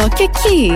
Και εκεί.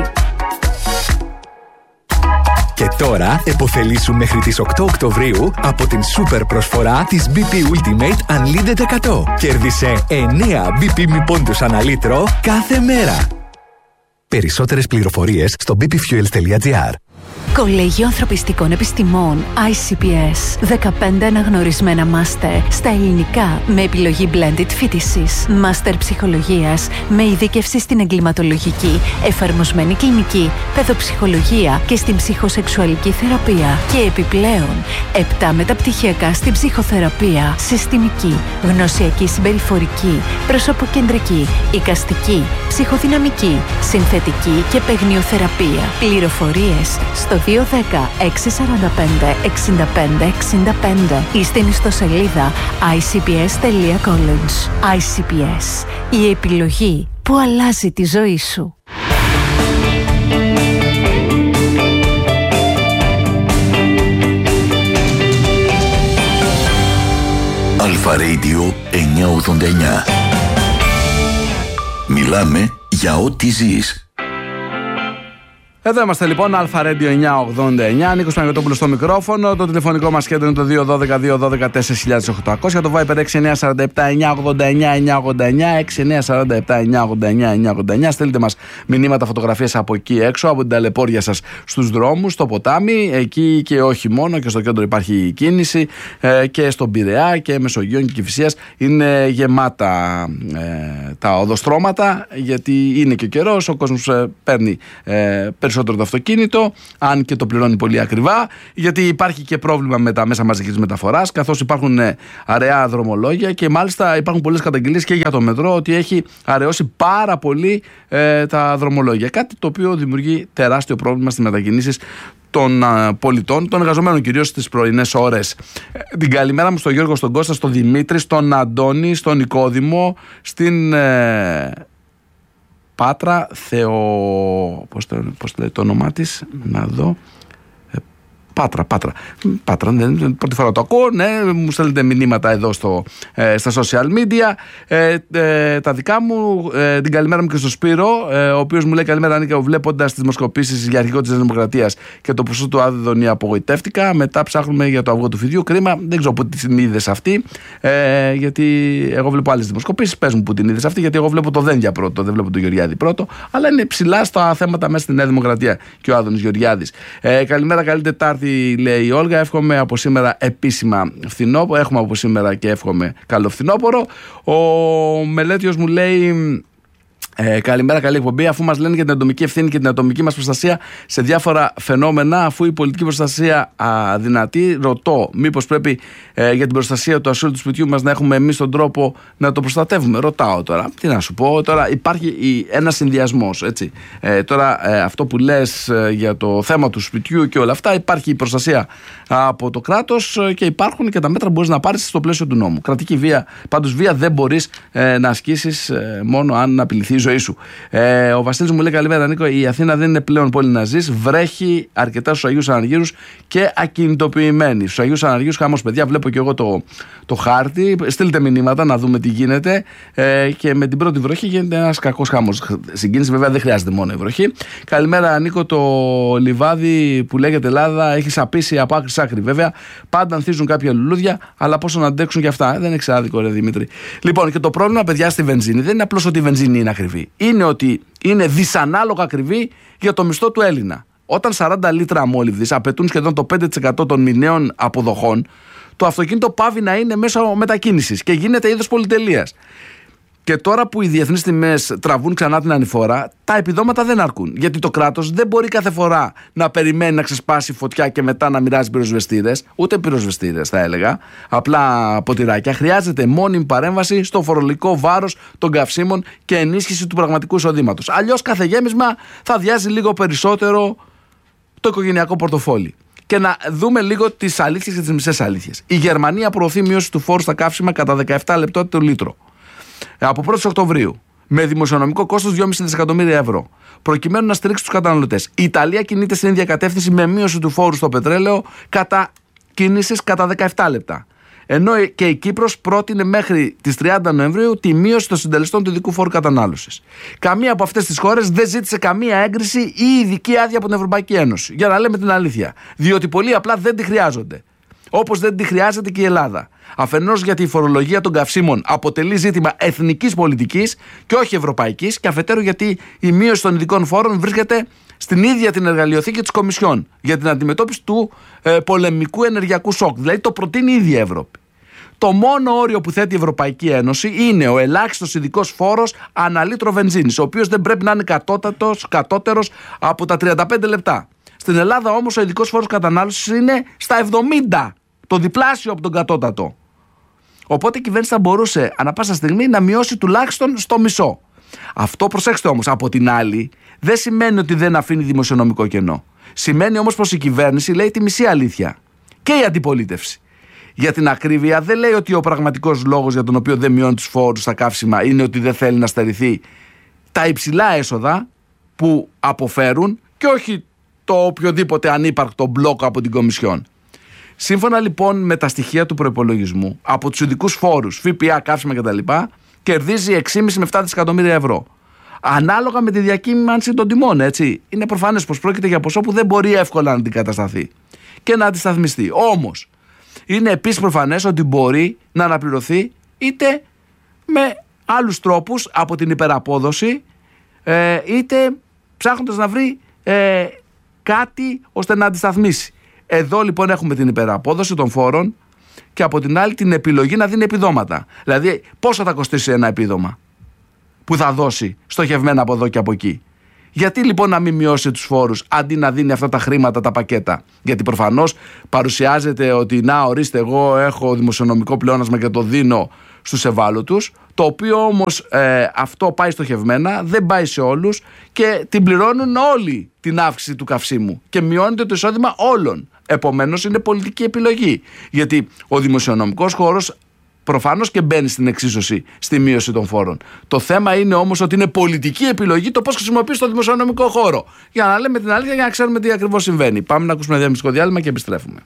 Και τώρα επωφελήσου μέχρι τις 8 Οκτωβρίου από την σούπερ προσφορά της BP Ultimate Unlimited 100. Κέρδισε 9 BP μη πόντους ανά λίτρο κάθε μέρα. Περισσότερες πληροφορίες στο bpfuels.gr. Κολέγιο Ανθρωπιστικών Επιστημών ICPS. 15 αναγνωρισμένα μάστερ στα ελληνικά με επιλογή blended φοιτησης. Μάστερ ψυχολογίας με ειδίκευση στην εγκληματολογική, εφαρμοσμένη κλινική, παιδοψυχολογία και στην ψυχοσεξουαλική θεραπεία. Και επιπλέον 7 μεταπτυχιακά στην ψυχοθεραπεία, συστημική, γνωσιακή συμπεριφορική, προσωποκεντρική, εικαστική, ψυχοδυναμική, συνθετική και παιγνιοθεραπεία. Πληροφορίες στο 210-645-65-65 ή στην ιστοσελίδα icps.college. ICPS. Η επιλογή που αλλάζει τη ζωή σου. Αλφα Radio 989. Μιλάμε για ό,τι ζεις. Εδώ είμαστε λοιπόν, Αλφα Radio 989. Νίκος Παναγιωτόπουλος στο μικρόφωνο. Το τηλεφωνικό μας κέντρο είναι το 212-212-4800. Το Viber 6947-989-989. Στείλτε μας μηνύματα, φωτογραφίες από εκεί έξω, από την ταλαιπώρια σας στους δρόμους, στο ποτάμι. Εκεί και όχι μόνο, και στο κέντρο υπάρχει κίνηση, και στον Πειραιά και Μεσογείων και Κηφισίας είναι γεμάτα τα οδοστρώματα, γιατί είναι και ο καιρός, ο κόσμος παίρνει περισσότερο το αυτοκίνητο, αν και το πληρώνει πολύ ακριβά, γιατί υπάρχει και πρόβλημα με τα μέσα μαζικής μεταφοράς, καθώς υπάρχουν αραιά δρομολόγια και μάλιστα υπάρχουν πολλές καταγγελίες και για το μετρό ότι έχει αραιώσει πάρα πολύ τα δρομολόγια. Κάτι το οποίο δημιουργεί τεράστιο πρόβλημα στις μετακινήσεις των πολιτών, των εργαζομένων κυρίως στις πρωινές ώρες. Την καλημέρα μου στον Γιώργο, στον Κώστα, στον Δημήτρη, στον Αντώνη, στον Νικόδημο, στην Πάτρα, πώς το λέει το όνομά της, να δω. Πάτρα, πρώτη φορά το ακούω, ναι, μου στέλνετε μηνύματα εδώ στα social media. Τα δικά μου, την καλημέρα μου και στο Σπύρο, ο οποίος μου λέει καλημέρα Νίκα, βλέποντας τις δημοσκοπήσεις για αρχηγό της Δημοκρατίας και το ποσό του Άδωνη απογοητεύτηκα. Μετά ψάχνουμε για το αυγό του φιδιού. Κρίμα, δεν ξέρω πού την είδες αυτή, γιατί εγώ βλέπω άλλες δημοσκοπήσεις. Πες μου που την είδες αυτή, γιατί εγώ βλέπω το Δένδια πρώτο, δεν βλέπω το Γεωργιάδη πρώτο, αλλά είναι ψηλά στα θέματα μέσα στη Νέα Δημοκρατία και ο Άδωνης Γεωργιάδης. Καλημέρα, καλή Τετάρτη, λέει η Όλγα. Εύχομαι από σήμερα επίσημα φθινόπωρο. Έχουμε από σήμερα και εύχομαι καλό φθινόπωρο. Ο Μελέτιος μου λέει καλημέρα, καλή εκπομπή. Αφού μας λένε για την ατομική ευθύνη και την ατομική μας προστασία σε διάφορα φαινόμενα, αφού η πολιτική προστασία αδυνατή, ρωτώ, μήπως πρέπει για την προστασία του ασύλου του σπιτιού μας να έχουμε εμείς τον τρόπο να το προστατεύουμε? Ρωτάω τώρα. Τι να σου πω, τώρα υπάρχει ένας συνδυασμός, έτσι. Τώρα αυτό που λες για το θέμα του σπιτιού και όλα αυτά, υπάρχει η προστασία από το κράτος και υπάρχουν και τα μέτρα που μπορείς να πάρεις στο πλαίσιο του νόμου. Κρατική βία, πάντως βία δεν μπορείς να ασκήσεις μόνο αν απειληθεί η ζωή σου. Ο Βασίλης μου λέει καλημέρα Νίκο, η Αθήνα δεν είναι πλέον πόλη να ζεις, βρέχει αρκετά στους Αγίους Αναργύρους και ακινητοποιημένοι. Στους Αγίους Αναργύρους χαμός, παιδιά, βλέπω και εγώ το χάρτη, στείλτε μηνύματα να δούμε τι γίνεται, και με την πρώτη βροχή γίνεται ένας κακός χαμός. Συγκίνηση βέβαια δεν χρειάζεται μόνο η βροχή. Καλημέρα Νίκο, το λιβάδι που λέγεται Ελλάδα έχει σαπίσει από άκρη σ' άκρη. Βέβαια πάντα ανθίζουν κάποια λουλούδια, αλλά πόσο να αντέξουν και αυτά, δεν έχει άδικο ρε Δημήτρη. Λοιπόν, και το πρόβλημα, παιδιά, στη βενζίνη δεν είναι απλώς ότι η βενζίνη είναι ακριβή. Είναι ότι είναι δυσανάλογα ακριβή για το μισθό του Έλληνα. Όταν 40 λίτρα αμόλυβδης απαιτούν σχεδόν το 5% των μηνιαίων αποδοχών, το αυτοκίνητο πάβει να είναι μέσω μετακίνησης και γίνεται είδος πολυτελείας. Και τώρα που οι διεθνείς τιμές τραβούν ξανά την ανηφόρα, τα επιδόματα δεν αρκούν. Γιατί το κράτος δεν μπορεί κάθε φορά να περιμένει να ξεσπάσει φωτιά και μετά να μοιράζει πυροσβεστήρες, ούτε πυροσβεστήρες θα έλεγα, απλά ποτηράκια. Χρειάζεται μόνιμη παρέμβαση στο φορολογικό βάρος των καυσίμων και ενίσχυση του πραγματικού εισοδήματος. Αλλιώς κάθε γέμισμα θα αδειάζει λίγο περισσότερο το οικογενειακό πορτοφόλι. Και να δούμε λίγο τις αλήθειες και τις μισές αλήθειες. Η Γερμανία προωθεί μείωση του φόρου στα καύσιμα κατά 17 λεπτά το λίτρο. Από 1η Οκτωβρίου, με δημοσιονομικό κόστος 2,5 δισεκατομμύρια ευρώ, προκειμένου να στηρίξει τους καταναλωτές. Η Ιταλία κινείται στην ίδια κατεύθυνση με μείωση του φόρου στο πετρέλαιο κατά κίνησης κατά 17 λεπτά. Ενώ και η Κύπρος πρότεινε μέχρι τις 30 Νοεμβρίου τη μείωση των συντελεστών του ειδικού φόρου κατανάλωσης. Καμία από αυτές τις χώρες δεν ζήτησε καμία έγκριση ή ειδική άδεια από την Ευρωπαϊκή Ένωση. Για να λέμε την αλήθεια. Διότι πολλοί απλά δεν τη χρειάζονται. Όπως δεν τη χρειάζεται και η Ελλάδα. Αφενός γιατί η φορολογία των καυσίμων αποτελεί ζήτημα εθνικής πολιτικής και όχι ευρωπαϊκής, και αφετέρου γιατί η μείωση των ειδικών φόρων βρίσκεται στην ίδια την εργαλειοθήκη της Κομισιόν για την αντιμετώπιση του πολεμικού ενεργειακού σοκ. Δηλαδή το προτείνει η ίδια Ευρώπη. Το μόνο όριο που θέτει η Ευρωπαϊκή Ένωση είναι ο ελάχιστος ειδικός φόρος ανά λίτρο βενζίνης, ο οποίος δεν πρέπει να είναι κατώτερος από τα 35 λεπτά. Στην Ελλάδα όμως ο ειδικός φόρος κατανάλωσης είναι στα 70, το διπλάσιο από τον κατώτατο. Οπότε η κυβέρνηση θα μπορούσε ανά πάσα στιγμή να μειώσει τουλάχιστον στο μισό. Αυτό, προσέξτε όμως, από την άλλη δεν σημαίνει ότι δεν αφήνει δημοσιονομικό κενό. Σημαίνει όμως πως η κυβέρνηση λέει τη μισή αλήθεια. Και η αντιπολίτευση. Για την ακρίβεια, δεν λέει ότι ο πραγματικός λόγος για τον οποίο δεν μειώνει τους φόρους στα καύσιμα είναι ότι δεν θέλει να στερηθεί τα υψηλά έσοδα που αποφέρουν και όχι το οποιοδήποτε ανύπαρκτο μπλοκ από την Κομισιόν. Σύμφωνα λοιπόν με τα στοιχεία του προϋπολογισμού, από τους ειδικούς φόρους, ΦΠΑ, καύσιμα κτλ., κερδίζει 6,5 με 7 δισεκατομμύρια ευρώ. Ανάλογα με τη διακύμανση των τιμών, έτσι. Είναι προφανές πως πρόκειται για ποσό που δεν μπορεί εύκολα να αντικατασταθεί και να αντισταθμιστεί. Όμως, είναι επίσης προφανές ότι μπορεί να αναπληρωθεί είτε με άλλους τρόπους από την υπεραπόδοση, είτε ψάχνοντας να βρει κάτι ώστε να αντισταθμίσει. Εδώ λοιπόν έχουμε την υπεραπόδοση των φόρων και από την άλλη την επιλογή να δίνει επιδόματα. Δηλαδή πόσο θα κοστίσει ένα επίδομα που θα δώσει στοχευμένα από εδώ και από εκεί. Γιατί λοιπόν να μην μειώσει τους φόρους αντί να δίνει αυτά τα χρήματα, τα πακέτα? Γιατί προφανώς παρουσιάζεται ότι να ορίστε, εγώ έχω δημοσιονομικό πλεόνασμα και το δίνω στους ευάλωτους, το οποίο όμως αυτό πάει στοχευμένα, δεν πάει σε όλους και την πληρώνουν όλοι την αύξηση του καυσίμου και μειώνεται το εισόδημα όλων. Επομένως είναι πολιτική επιλογή, γιατί ο δημοσιονομικός χώρος προφανώς και μπαίνει στην εξίσωση, στη μείωση των φόρων. Το θέμα είναι όμως ότι είναι πολιτική επιλογή το πώς χρησιμοποιείς το δημοσιονομικό χώρο. Για να λέμε την αλήθεια, για να ξέρουμε τι ακριβώς συμβαίνει. Πάμε να ακούσουμε ένα διαφημιστικό διάλειμμα και επιστρέφουμε.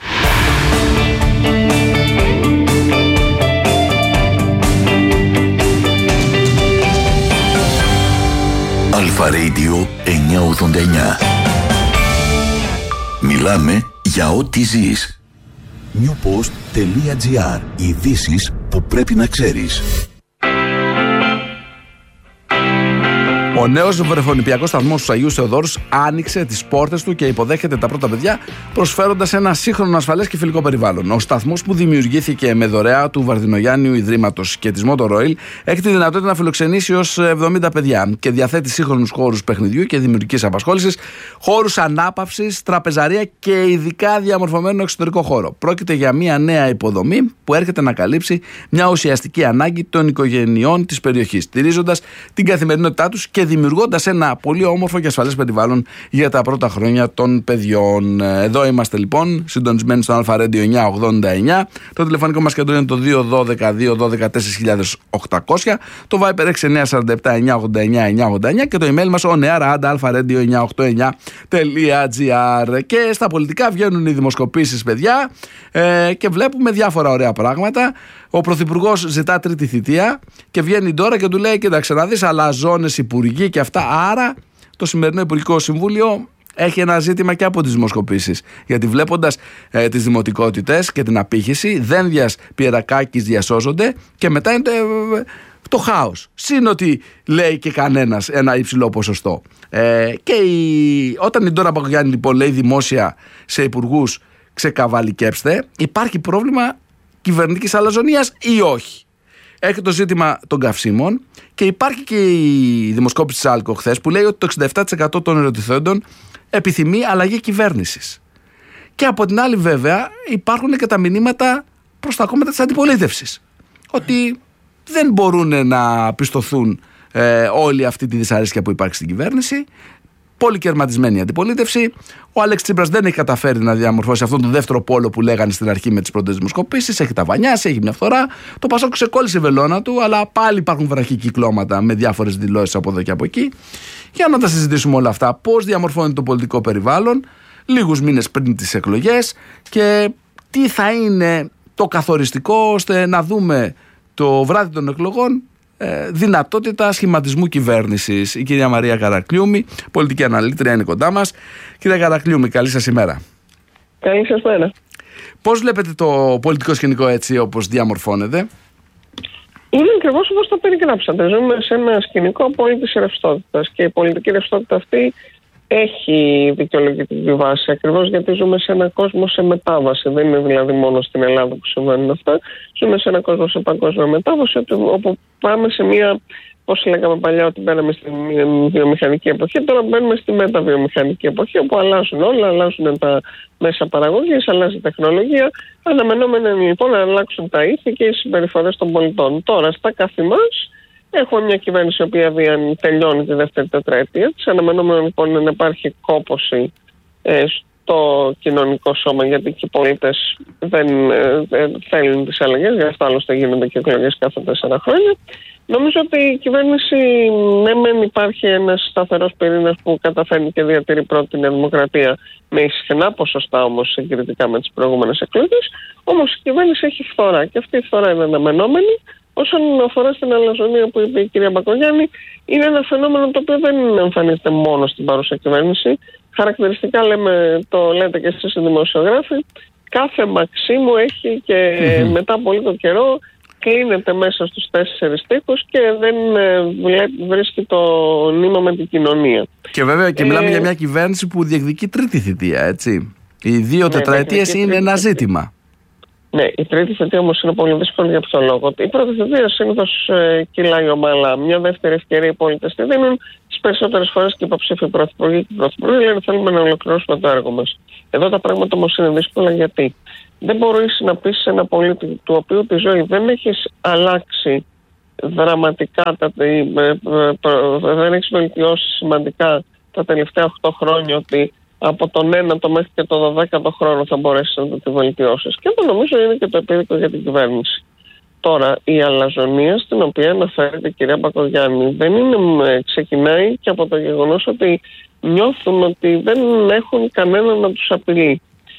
Αλφα Radio 989. Μιλάμε για ό,τι ζεις. newpost.gr. Ειδήσεις που πρέπει να ξέρεις. Ο νέος βρεφονιπιακός σταθμός του Αγίου Θεοδόρους άνοιξε τις πόρτες του και υποδέχεται τα πρώτα παιδιά, προσφέροντας ένα σύγχρονο, ασφαλές και φιλικό περιβάλλον. Ο σταθμός, που δημιουργήθηκε με δωρεά του Βαρδινογιάννιου Ιδρύματος και της Motor Oil, έχει τη δυνατότητα να φιλοξενήσει ως 70 παιδιά και διαθέτει σύγχρονους χώρους παιχνιδιού και δημιουργικής απασχόλησης, χώρους ανάπαυσης, τραπεζαρία και ειδικά διαμορφωμένο εξωτερικό χώρο. Πρόκειται για μια νέα υποδομή που έρχεται να καλύψει μια ουσιαστική ανάγκη των οικογενειών της περιοχής, στηρίζοντας την καθημερινότητά τους και δημιουργώντας ένα πολύ όμορφο και ασφαλές περιβάλλον για τα πρώτα χρόνια των παιδιών. Εδώ είμαστε λοιπόν, συντονισμένοι στο Αλφα Radio 989. Το τηλεφωνικό μας κέντρο είναι το 212-212-4800, το Viber 6947-989-989 και το email μας onear@alpha-radio989.gr. Και στα πολιτικά βγαίνουν οι δημοσκοπήσεις, παιδιά, και βλέπουμε διάφορα ωραία πράγματα. Ο Πρωθυπουργός ζητά τρίτη θητεία και βγαίνει τώρα και του λέει: κοίταξε να δεις, αλαζόνες υπουργοί και αυτά. Άρα το σημερινό Υπουργικό Συμβούλιο έχει ένα ζήτημα και από τις δημοσκοπήσεις. Γιατί βλέποντας τις δημοτικότητες και την απήχηση, Δένδιας, Πιερακάκης διασώζονται και μετά είναι το χάος. Συν ότι λέει και κανένας ένα υψηλό ποσοστό. Όταν η Ντόρα Μπακογιάννη λοιπόν λέει δημόσια σε υπουργούς: ξεκαβαλικέψτε, υπάρχει πρόβλημα κυβερνητικής αλαζονίας ή όχι? Έχει το ζήτημα των καυσίμων και υπάρχει και η δημοσκόπηση της Άλκο χθες που λέει ότι το 67% των ερωτηθέντων επιθυμεί αλλαγή κυβέρνησης. Και από την άλλη βέβαια υπάρχουν και τα μηνύματα προς τα κόμματα της αντιπολίτευσης, ότι δεν μπορούν να πιστωθούν όλη αυτή τη δυσαρέσκεια που υπάρχει στην κυβέρνηση. Πολύ κερματισμένη η αντιπολίτευση. Ο Άλεξ Τσίπρας δεν έχει καταφέρει να διαμορφώσει αυτόν τον δεύτερο πόλο που λέγανε στην αρχή με τις πρώτες δημοσκοπήσεις. Έχει τα βανιάσει, έχει μια φθορά. Το Πασόκ ξεκόλλησε η βελόνα του, αλλά πάλι υπάρχουν βραχή κυκλώματα με διάφορες δηλώσεις από εδώ και από εκεί. Για να τα συζητήσουμε όλα αυτά. Πώς διαμορφώνεται το πολιτικό περιβάλλον λίγους μήνες πριν τις εκλογές και τι θα είναι το καθοριστικό ώστε να δούμε το βράδυ των εκλογών δυνατότητα σχηματισμού κυβέρνησης. Η κυρία Μαρία Καρακλιούμη, πολιτική αναλύτρια, είναι κοντά μας. Κυρία Καρακλιούμη, καλή σας ημέρα. Καλή σας μέρα. Πώς βλέπετε το πολιτικό σκηνικό έτσι όπως διαμορφώνεται? Είναι ακριβώς όπως το περιγράψατε. Ζούμε σε ένα σκηνικό απόλυτης ρευστότητας και η πολιτική ρευστότητα αυτή έχει δικαιολογητική βάση, ακριβώς γιατί ζούμε σε έναν κόσμο σε μετάβαση. Δεν είναι δηλαδή μόνο στην Ελλάδα που συμβαίνουν αυτά. Ζούμε σε έναν κόσμο σε παγκόσμια μετάβαση, όπου πάμε σε μια, πώς λέγαμε παλιά, ότι μπαίναμε στη βιομηχανική εποχή. Τώρα μπαίνουμε στη μεταβιομηχανική εποχή, όπου αλλάζουν όλα, αλλάζουν τα μέσα παραγωγής, αλλάζει η τεχνολογία. Αναμενόμενα λοιπόν να αλλάξουν τα ήθη και οι συμπεριφορές των πολιτών. Τώρα, στα καθ' ημάς, έχουμε μια κυβέρνηση η οποία τελειώνει τη δεύτερη τετραετία της. Αναμενόμενο λοιπόν να υπάρχει κόπωση στο κοινωνικό σώμα, γιατί και οι πολίτες δεν θέλουν τις αλλαγές, γι' αυτό άλλωστε γίνονται και εκλογές κάθε 4 χρόνια. Νομίζω ότι η κυβέρνηση, ναι μεν υπάρχει ένας σταθερός πυρήνας που καταφέρνει και διατηρεί πρώτη την Δημοκρατία με ισχυρά ποσοστά όμως συγκριτικά με τις προηγούμενες εκλογές, όμως η κυβέρνηση έχει φθορά και αυτή η φθορά είναι αναμενόμενη. Όσον αφορά στην αλαζονία που είπε η κυρία Μπακογιάννη, είναι ένα φαινόμενο το οποίο δεν εμφανίζεται μόνο στην παρούσα κυβέρνηση. Χαρακτηριστικά το λέτε και εσείς οι δημοσιογράφοι, κάθε Μαξίμου έχει και μετά από λίγο καιρό κλείνεται μέσα στους 4 τοίχους και δεν βρίσκει το νήμα με την κοινωνία. Και βέβαια και μιλάμε για μια κυβέρνηση που διεκδικεί τρίτη θητεία, έτσι. Οι 2 τετραετίες είναι ένα ζήτημα. Ναι, η τρίτη θητεία όμως είναι πολύ δύσκολη για ποιο λόγο. Η πρώτη θητεία συνήθως κυλάει ομαλά. Μια δεύτερη ευκαιρία οι πολίτες τη δίνουν. Τις περισσότερες φορές και υποψήφοι πρωθυπουργοί και πρωθυπουργοί λένε θέλουμε να ολοκληρώσουμε το έργο μας. Εδώ τα πράγματα όμως είναι δύσκολα γιατί δεν μπορείς να πεις σε ένα πολίτη του οποίου τη ζωή δεν έχεις αλλάξει δραματικά, δεν έχεις βελτιώσει σημαντικά τα τελευταία 8 χρόνια, ότι από τον 1ο μέχρι και το 12ο χρόνο θα μπορέσεις να τη βελτιώσεις. Και αυτό νομίζω είναι και το επίδικο για την κυβέρνηση. Τώρα, η αλαζονία στην οποία αναφέρεται η κυρία Μπακογιάννη ξεκινάει και από το γεγονός ότι νιώθουν ότι δεν έχουν κανέναν να τους απειλεί.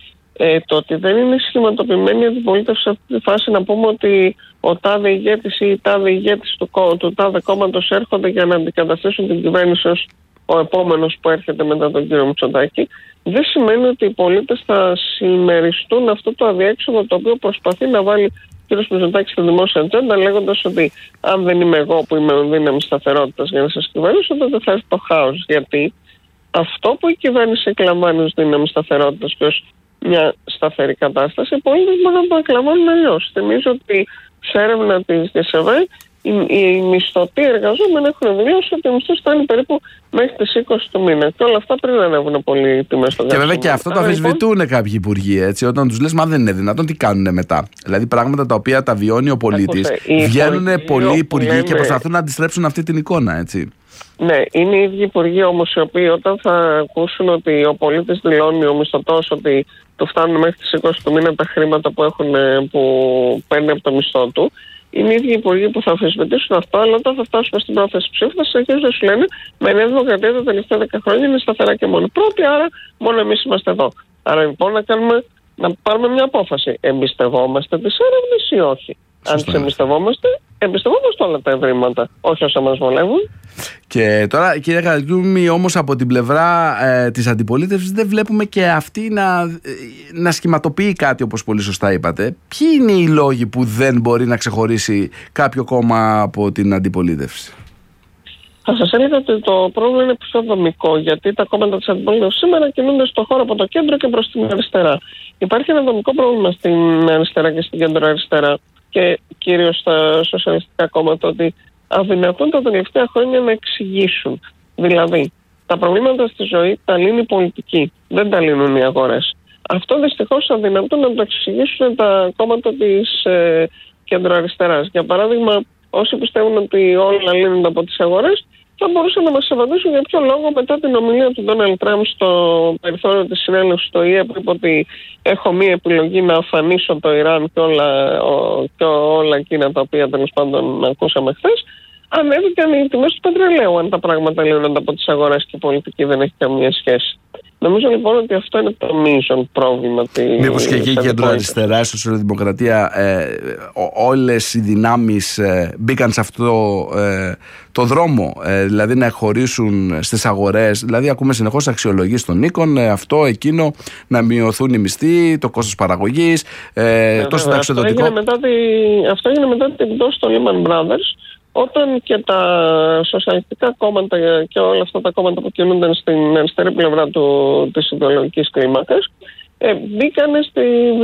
Το ότι δεν είναι σχηματοποιημένη η αντιπολίτευση σε αυτή τη φάση, να πούμε ότι ο τάδε ηγέτης ή η τάδε ηγέτης του τάδε κόμματος έρχονται για να αντικαταστήσουν την κυβέρνηση ως ο επόμενος που έρχεται μετά τον κύριο Μητσοτάκη, δεν σημαίνει ότι οι πολίτες θα συμμεριστούν αυτό το αδιέξοδο το οποίο προσπαθεί να βάλει ο κ. Μητσοτάκης στη δημόσια ατζέντα, λέγοντας ότι αν δεν είμαι εγώ που είμαι δύναμη σταθερότητας για να σας κυβερνήσω, τότε θα έρθει το χάος. Γιατί αυτό που η κυβέρνηση εκλαμβάνει ως δύναμη σταθερότητας και ως μια σταθερή κατάσταση, οι πολίτες μπορούν να το εκλαμβάνουν αλλιώς. Θυμίζω ότι σε έρευνα της ΔΣΕΒΕ οι μισθωτοί εργαζόμενοι έχουν δηλώσει ότι ο μισθός φτάνει περίπου μέχρι τις 20 του μήνα. Και όλα αυτά πριν ανέβουν πολύ οι τιμές στο γάσο. Και βέβαια και αυτό το αμφισβητούν κάποιοι υπουργοί, έτσι. Όταν τους λες, μα δεν είναι δυνατόν, τι κάνουν μετά. Δηλαδή πράγματα τα οποία τα βιώνει ο πολίτης. Βγαίνουν πολλοί υπουργοί και προσπαθούν να αντιστρέψουν αυτή την εικόνα, έτσι. Ναι, είναι οι ίδιοι υπουργοί όμως οι οποίοι όταν θα ακούσουν ότι ο πολίτης δηλώνει, ο μισθωτός, ότι του φτάνουν μέχρι τις 20 του μήνα τα χρήματα που παίρνει από το μισθό του, είναι οι ίδιοι υπουργοί που θα αμφισβητήσουν αυτό, αλλά όταν θα φτάσουμε στην πρόθεση ψήφου θα συνεχίσουν να σου λένε με Νέα Δημοκρατία τα τελευταία 10 χρόνια είναι σταθερά και μόνο πρώτη, άρα μόνο εμείς είμαστε εδώ. Άρα λοιπόν να πάρουμε μια απόφαση. Εμπιστευόμαστε τις έρευνες ή όχι? Αν τις εμπιστευόμαστε όλα τα ευρήματα, όχι όσα μας βολεύουν. Και τώρα, κυρία Καρακλιούμη, όμως από την πλευρά της αντιπολίτευσης δεν βλέπουμε και αυτή να σχηματοποιεί κάτι, όπως πολύ σωστά είπατε. Ποιοι είναι οι λόγοι που δεν μπορεί να ξεχωρίσει κάποιο κόμμα από την αντιπολίτευση? Θα σας έλεγα ότι το πρόβλημα είναι πιο δομικό, γιατί τα κόμματα της αντιπολίτευσης σήμερα κινούνται στον χώρο από το κέντρο και προς την αριστερά. Υπάρχει ένα δομικό πρόβλημα στην αριστερά και στην κέντρο-αριστερά και κυρίως στα σοσιαλιστικά κόμματα, ότι αδυνατούν τα τελευταία χρόνια να εξηγήσουν. Δηλαδή, τα προβλήματα στη ζωή τα λύνει η πολιτική, δεν τα λύνουν οι αγορές. Αυτό δυστυχώς αδυνατούν να το εξηγήσουν τα κόμματα της κέντρο-αριστεράς. Για παράδειγμα, όσοι πιστεύουν ότι όλα λύνονται από τις αγορές, θα μπορούσαν να μας απαντήσουν για ποιο λόγο μετά την ομιλία του Ντόναλντ Τραμπ στο περιθώριο της συνέλευσης στο ΙΕ, που είπε ότι έχω μία επιλογή να αφανίσω το Ιράν και όλα εκείνα τα οποία τέλος πάντων ακούσαμε χθες, ανέβηκαν οι τιμές του πετρελαίου. Αν τα πράγματα λύνονται από τις αγορές και η πολιτική δεν έχει καμία σχέση. Νομίζω λοιπόν ότι αυτό είναι το μείζον πρόβλημα. Μήπως και εκεί η κεντροαριστερά, η σοσιαλδημοκρατία, όλες οι δυνάμεις μπήκαν σε αυτό το δρόμο, δηλαδή να χωρίσουν στις αγορές. Δηλαδή ακούμε συνεχώς αξιολογήσεις των οίκων, αυτό, εκείνο, να μειωθούν οι μισθοί, το κόστος παραγωγής, το συνταξιοδοτικό. Αυτό έγινε μετά την πτώση των Lehman Brothers, όταν και τα σοσιαλιστικά κόμματα και όλα αυτά τα κόμματα που κινούνταν στην αριστερή πλευρά της ιδεολογικής κλίμακας μπήκαν στη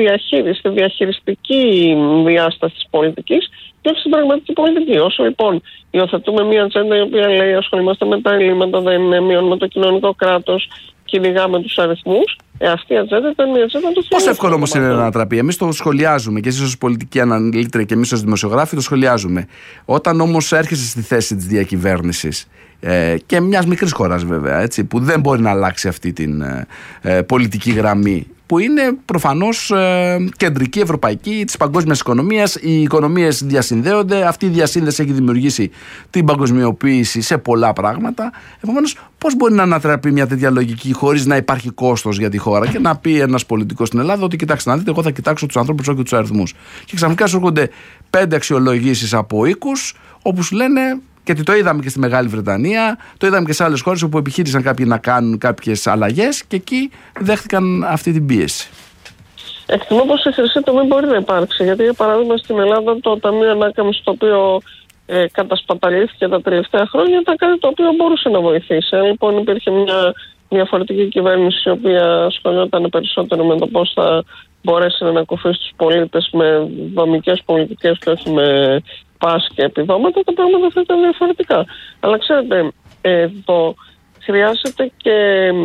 διαχειριστική διάσταση της πολιτικής και όχι στην πραγματική πολιτική. Όσο λοιπόν υιοθετούμε μια ατζέντα η οποία λέει ασχολούμαστε με τα ελλείμματα, δεν μειώνουμε το κοινωνικό κράτος, κυνηγάμε τους αριθμούς, αυτή η ατζέντα ήταν η ατζέντα του. Πόσο εύκολο όμως είναι να ανατραπεί? Εμείς το σχολιάζουμε και εσείς ως πολιτική αναλύτρια και εμείς ως δημοσιογράφοι το σχολιάζουμε. Όταν όμως έρχεσαι στη θέση της διακυβέρνησης και μιας μικρής χώρας βέβαια, έτσι, που δεν μπορεί να αλλάξει αυτή την πολιτική γραμμή, που είναι προφανώς κεντρική, ευρωπαϊκή, της παγκόσμιας οικονομίας. Οι οικονομίες διασυνδέονται. Αυτή η διασύνδεση έχει δημιουργήσει την παγκοσμιοποίηση σε πολλά πράγματα. Επομένως, πώς μπορεί να ανατραπεί μια τέτοια λογική χωρίς να υπάρχει κόστος για τη χώρα και να πει ένας πολιτικός στην Ελλάδα ότι κοιτάξτε να δείτε, εγώ θα κοιτάξω τους ανθρώπους όχι τους αριθμούς. Και ξαφνικά σου έρχονται 5 αξιολογήσεις από οίκους όπου σου λένε. Και το είδαμε και στη Μεγάλη Βρετανία, το είδαμε και σε άλλες χώρες όπου επιχείρησαν κάποιοι να κάνουν κάποιες αλλαγές και εκεί δέχτηκαν αυτή την πίεση. Εκτιμώ πως η χρυσή τομή μπορεί να υπάρξει, γιατί για παράδειγμα στην Ελλάδα το Ταμείο Ανάκαμψης, το οποίο κατασπαταλήθηκε τα τελευταία χρόνια, ήταν κάτι το οποίο μπορούσε να βοηθήσει. Λοιπόν, υπήρχε μια διαφορετική κυβέρνηση η οποία ασχολιόταν περισσότερο με το πώς θα μπορέσει να ανακουφίσει τους πολίτες με δομικές πολιτικές και όχι με πάση και επιδόματα, τα πράγματα θα ήταν διαφορετικά. Αλλά ξέρετε, εδώ χρειάζεται και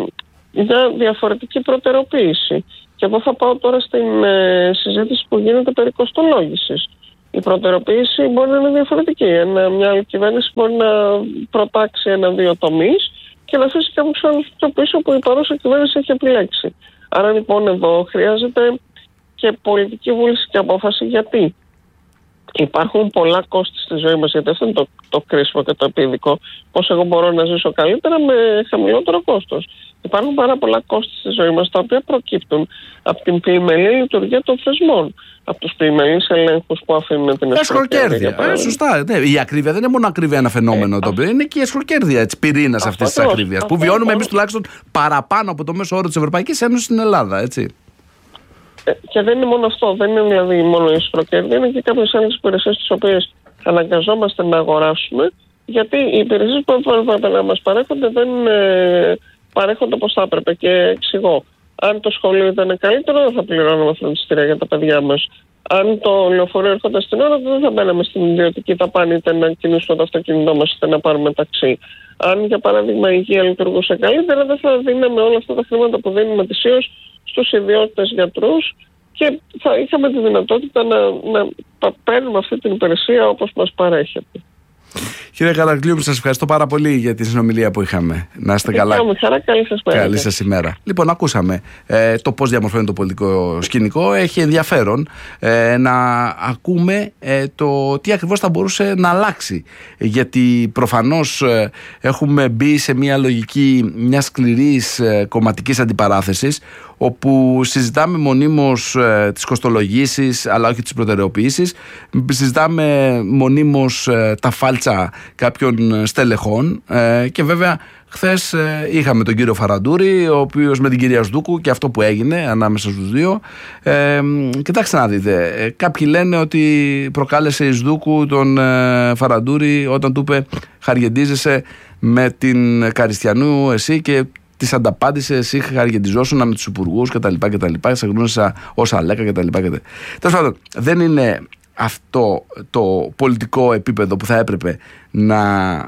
μια διαφορετική προτεραιοποίηση. Και εδώ θα πάω τώρα στην συζήτηση που γίνεται περί κοστολόγησης. Η προτεραιοποίηση μπορεί να είναι διαφορετική. Μια άλλη κυβέρνηση μπορεί να προτάξει 1-2 τομείς και να αφήσει κάποιους άλλους πιο πίσω που η παρούσα κυβέρνηση έχει επιλέξει. Άρα λοιπόν εδώ χρειάζεται και πολιτική βούληση και απόφαση. Γιατί υπάρχουν πολλά κόστη στη ζωή μας, γιατί αυτό είναι το κρίσιμο και το επίδικο. Πώς εγώ μπορώ να ζήσω καλύτερα με χαμηλότερο κόστος. Υπάρχουν πάρα πολλά κόστη στη ζωή μας, τα οποία προκύπτουν από την πλημελή λειτουργία των θεσμών. Από τους πλημελείς ελέγχους που αφήνουν την εσχροκέρδεια. Σωστά. Ναι. Η ακρίβεια δεν είναι μόνο ακρίβεια ένα φαινόμενο το οποίο είναι και η εσχροκέρδεια της πυρήνας αυτής της ακρίβειας. Που βιώνουμε εμείς τουλάχιστον παραπάνω από το μέσο όρο της Ευρωπαϊκής Ένωσης στην Ελλάδα, έτσι. Και δεν είναι μόνο αυτό, δεν είναι δηλαδή μόνο η εσχροκέρδεια, είναι και κάποιες άλλες υπηρεσίες τις οποίες αναγκαζόμαστε να αγοράσουμε, γιατί οι υπηρεσίες που έπρεπε να μας παρέχονται δεν παρέχονται όπως θα έπρεπε. Και εξηγώ, αν το σχολείο ήταν καλύτερο, δεν θα πληρώναμε φροντιστήρια για τα παιδιά μας. Αν το λεωφορείο έρχονταν στην ώρα, δεν θα μπαίναμε στην ιδιωτική δαπάνη, είτε να κινήσουμε το αυτοκίνητό μας, είτε να πάρουμε ταξί. Αν για παράδειγμα η υγεία λειτουργούσε καλύτερα, δεν θα δίναμε όλα αυτά τα χρήματα που δίνουμε ετησίως στους ιδιώτες γιατρούς και θα είχαμε τη δυνατότητα να παίρνουμε αυτή την υπηρεσία όπως μας παρέχεται. Κύριε Καραγκλίου, σας ευχαριστώ πάρα πολύ για τη συνομιλία που είχαμε. Να είστε καλά. Με χαρά, καλή σας μέρα. Καλή σας ημέρα. Λοιπόν, ακούσαμε το πώς διαμορφώνει το πολιτικό σκηνικό. Έχει ενδιαφέρον να ακούμε το τι ακριβώς θα μπορούσε να αλλάξει. Γιατί προφανώς έχουμε μπει σε μια λογική μιας σκληρής κομματικής αντιπαράθεσης, όπου συζητάμε μονίμως τις κοστολογήσεις αλλά όχι τις προτεραιοποιήσεις, συζητάμε μονίμως τα φάλτσα κάποιων στελεχών και βέβαια χθες είχαμε τον κύριο Φαραντούρη, ο οποίος με την κυρία Σδούκου και αυτό που έγινε ανάμεσα στους δύο, κοιτάξτε να δείτε, κάποιοι λένε ότι προκάλεσε η Σδούκου τον Φαραντούρη όταν του είπε χαριεντίζεσαι με την Καριστιανού εσύ και της ανταπάντησε εσύ χαριεντιζόσουνα με τους υπουργούς κτλ. Σε γνώρισα ως Αλέκα κτλ. Τέλος πάντων, δεν είναι αυτό το πολιτικό επίπεδο που θα έπρεπε να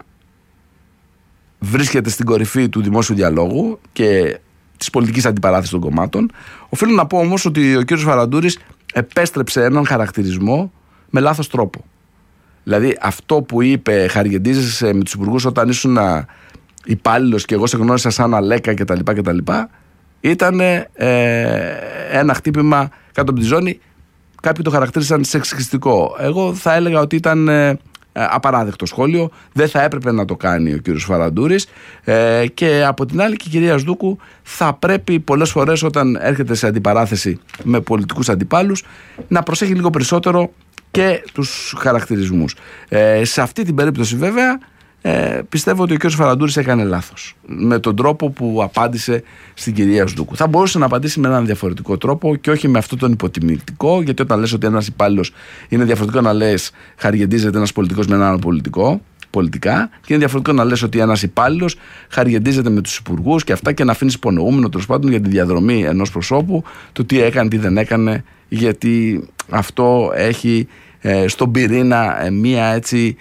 βρίσκεται στην κορυφή του δημόσιου διαλόγου και της πολιτικής αντιπαράθεσης των κομμάτων. Οφείλω να πω όμως ότι ο κύριος Φαραντούρης επέστρεψε έναν χαρακτηρισμό με λάθος τρόπο. Δηλαδή αυτό που είπε χαριεντίζεσαι με τους υπουργούς όταν ήσουν υπάλληλος και εγώ σε γνώρισα σαν Αλέκα κτλ. Ήταν ένα χτύπημα κάτω από τη ζώνη. Κάποιοι το χαρακτήρισαν σεξιστικό. Εγώ θα έλεγα ότι ήταν απαράδεκτο σχόλιο. Δεν θα έπρεπε να το κάνει ο κύριος Φαραντούρης. Και από την άλλη, και η κυρία Σδούκου θα πρέπει πολλές φορές, όταν έρχεται σε αντιπαράθεση με πολιτικούς αντιπάλους, να προσέχει λίγο περισσότερο και τους χαρακτηρισμούς. Σε αυτή την περίπτωση, βέβαια, πιστεύω ότι ο κ. Φαραντούρης έκανε λάθος με τον τρόπο που απάντησε στην κυρία Σδούκου. Θα μπορούσε να απαντήσει με έναν διαφορετικό τρόπο και όχι με αυτόν τον υποτιμητικό, γιατί όταν λες ότι ένας υπάλληλος είναι διαφορετικό να λες χαριεντίζεται ένας πολιτικός με έναν πολιτικό, πολιτικά, και είναι διαφορετικό να λες ότι ένας υπάλληλος χαριεντίζεται με τους υπουργούς και αυτά, και να αφήνεις υπονοούμενο τέλος πάντων για τη διαδρομή ενός προσώπου, το τι έκανε, τι δεν έκανε, γιατί αυτό έχει στον πυρήνα μία έτσι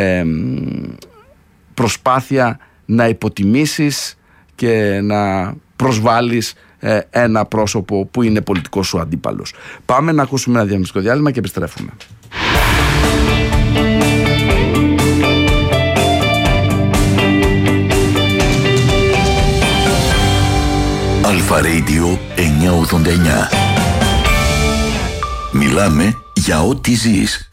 προσπάθεια να υποτιμήσεις και να προσβάλλεις ένα πρόσωπο που είναι πολιτικός σου αντίπαλος. Πάμε να ακούσουμε ένα διαφημιστικό διάλειμμα και επιστρέφουμε. Αλφα Radio 989. Μιλάμε για ό,τι ζεις.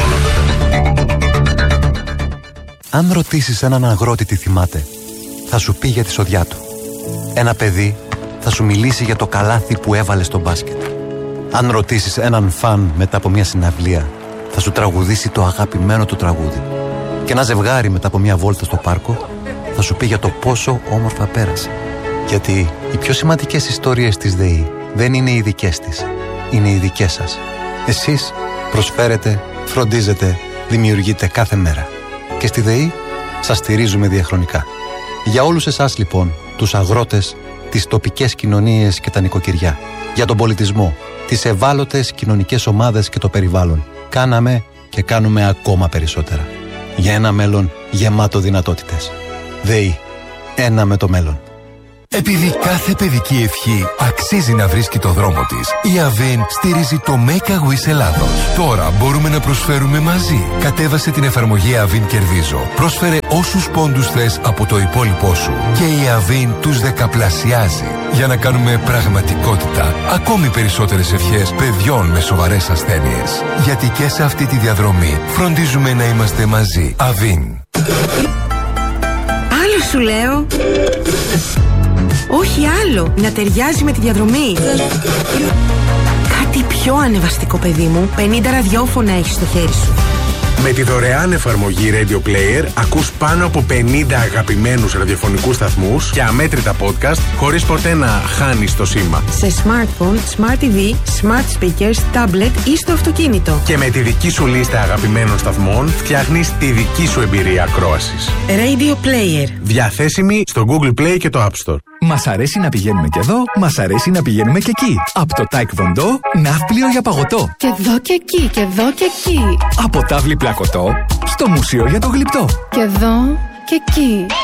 Αν ρωτήσεις έναν αγρότη τι θυμάται, θα σου πει για τη σοδιά του. Ένα παιδί θα σου μιλήσει για το καλάθι που έβαλε στο μπάσκετ. Αν ρωτήσεις έναν φαν μετά από μια συναυλία, θα σου τραγουδήσει το αγαπημένο του τραγούδι. Και ένα ζευγάρι μετά από μια βόλτα στο πάρκο θα σου πει για το πόσο όμορφα πέρασε. Γιατί οι πιο σημαντικές ιστορίες της ΔΕΗ δεν είναι οι δικές της, είναι οι δικές σας. Εσείς προσφέρετε, φροντίζετε, δημιουργείτε κάθε μέρα. Και στη ΔΕΗ σας στηρίζουμε διαχρονικά. Για όλους εσάς λοιπόν, τους αγρότες, τις τοπικές κοινωνίες και τα νοικοκυριά, για τον πολιτισμό, τις ευάλωτες κοινωνικές ομάδες και το περιβάλλον, κάναμε και κάνουμε ακόμα περισσότερα. Για ένα μέλλον γεμάτο δυνατότητες. ΔΕΗ. Ένα με το μέλλον. Επειδή κάθε παιδική ευχή αξίζει να βρίσκει το δρόμο της, η Avin στηρίζει το Make a Wish Ελλάδος. Τώρα μπορούμε να προσφέρουμε μαζί. Κατέβασε την εφαρμογή Avin Κερδίζω. Πρόσφερε όσους πόντους θες από το υπόλοιπό σου και η Avin τους δεκαπλασιάζει. Για να κάνουμε πραγματικότητα ακόμη περισσότερες ευχές παιδιών με σοβαρές ασθένειες. Γιατί και σε αυτή τη διαδρομή φροντίζουμε να είμαστε μαζί. Avin. Άλλο σου λέω. Όχι άλλο, να ταιριάζει με τη διαδρομή. Κάτι πιο ανεβαστικό, παιδί μου. 50 ραδιόφωνα έχεις στο χέρι σου. Με τη δωρεάν εφαρμογή Radio Player ακούς πάνω από 50 αγαπημένους ραδιοφωνικούς σταθμούς και αμέτρητα podcast χωρίς ποτέ να χάνεις το σήμα. Σε smartphone, smart TV, smart speakers, tablet ή στο αυτοκίνητο. Και με τη δική σου λίστα αγαπημένων σταθμών φτιάχνεις τη δική σου εμπειρία ακρόασης. Radio Player. Διαθέσιμη στο Google Play και το App Store. Μας αρέσει να πηγαίνουμε και εδώ, μας αρέσει να πηγαίνουμε και εκεί. Από το Taekwondo, ναύπλιο για παγωτό. Και εδώ και εκεί, και εδώ και εκεί. Από τάβλη πλακωτό, στο μουσείο για το γλυπτό. Και εδώ και εκεί.